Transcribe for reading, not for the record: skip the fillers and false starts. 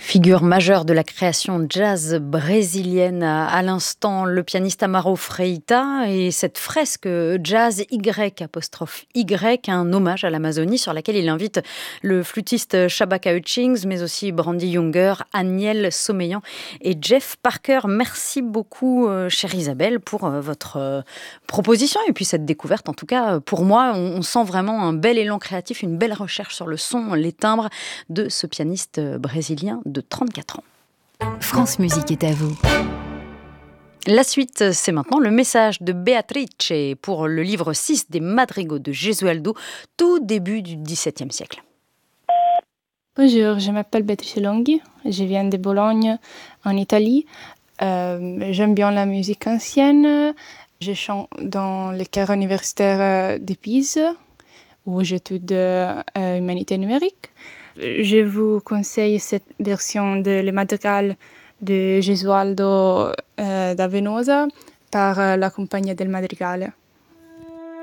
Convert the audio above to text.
Figure majeure de la création jazz brésilienne, à l'instant le pianiste Amaro Freita et cette fresque jazz Y', un hommage à l'Amazonie sur laquelle il invite le flûtiste Shabaka Hutchings, mais aussi Brandy Younger, Aniel Someillan et Jeff Parker. Merci beaucoup, chère Isabelle, pour votre proposition et puis cette découverte. En tout cas, pour moi, on sent vraiment un bel élan créatif, une belle recherche sur le son, les timbres de ce pianiste brésilien de 34 ans. France Musique est à vous. La suite, c'est maintenant le message de Beatrice pour le livre 6 des Madrigaux de Gesualdo, tout début du XVIIe siècle. Bonjour, je m'appelle Beatrice Longhi, je viens de Bologne, en Italie. J'aime bien la musique ancienne. Je chante dans le chœur universitaire de Pise, où j'étudie humanité numérique. Je vous conseille cette version de Le Madrigal de Gesualdo da Venosa par la Compagnia del Madrigale.